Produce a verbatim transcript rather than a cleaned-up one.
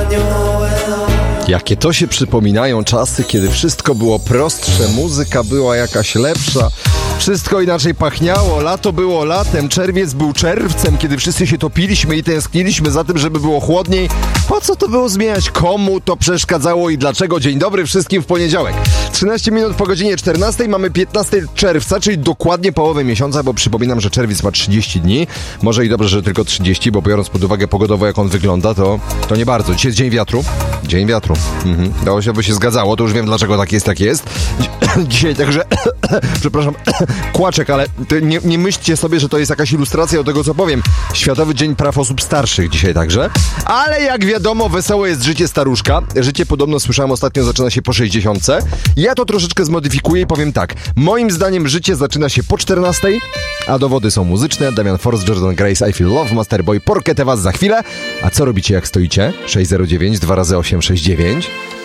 Jakie to się przypominają czasy, kiedy wszystko było prostsze, muzyka była jakaś lepsza, wszystko inaczej pachniało, lato było latem, czerwiec był czerwcem, kiedy wszyscy się topiliśmy i tęskniliśmy za tym, żeby było chłodniej. Po co to było zmieniać? Komu to przeszkadzało i dlaczego? Dzień dobry wszystkim w poniedziałek. trzynaście minut po godzinie czternastej, mamy piętnastego czerwca, czyli dokładnie połowę miesiąca, bo przypominam, że czerwiec ma trzydzieści dni. Może i dobrze, że tylko trzydzieści, bo biorąc pod uwagę pogodowo, jak on wygląda, to, to nie bardzo. Dzisiaj jest dzień wiatru. Dzień wiatru. Mhm. Dało się, by się zgadzało, to już wiem, dlaczego tak jest, jak jest. Dzisiaj także, przepraszam, kłaczek, ale nie, nie myślcie sobie, że to jest jakaś ilustracja do tego, co powiem. Światowy Dzień Praw Osób Starszych dzisiaj także. Ale jak wiadomo, wesołe jest życie staruszka. Życie podobno, słyszałem ostatnio, zaczyna się po sześćdziesiątce. Ja to troszeczkę zmodyfikuję i powiem tak. Moim zdaniem życie zaczyna się po czternastej, a dowody są muzyczne. Damian Force, Jordan Grace, I Feel Love, Masterboy, Porketę was za chwilę. A co robicie, jak stoicie? sześć zero dziewięć dwa razy osiem sześć dziewięć.